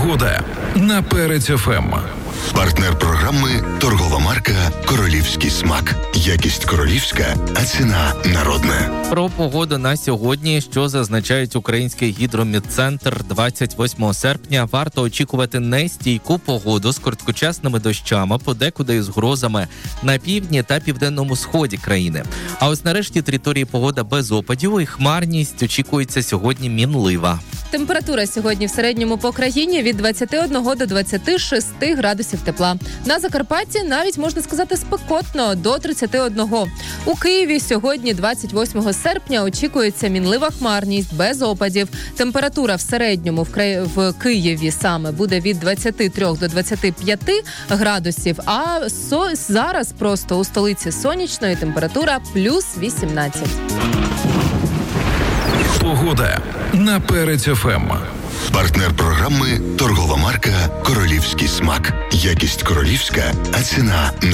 Погода на Перець ФМ. Партнер програми – торгова марка «Королівський смак». Якість королівська, а ціна народна. Про погоду на сьогодні, що зазначають Український гідромедцентр, 28 серпня варто очікувати нестійку погоду з короткочасними дощами, подекуди із грозами на півдні та південному сході країни. А ось нарешті території погода без опадів і хмарність очікується сьогодні мінлива. Температура сьогодні в середньому по країні від 21 до 26 градусів тепла. На Закарпатті навіть, можна сказати, спекотно, до 31. У Києві сьогодні, 28 серпня, очікується мінлива хмарність, без опадів. Температура в середньому в Києві саме буде від 23 до 25 градусів, а зараз просто у столиці сонячно і температура плюс 18. Погода на Перець ФМ. Партнер програми – торгова марка «Королівський смак». Якість королівська, а ціна